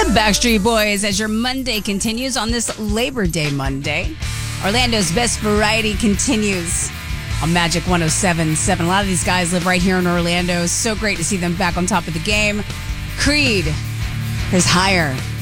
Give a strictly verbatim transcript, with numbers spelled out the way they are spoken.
Backstreet Boys as your Monday continues on this Labor Day Monday. Orlando's best variety continues on Magic one oh seven point seven. A lot of these guys live right here in Orlando. So great to see them back on top of the game. Creed is Higher.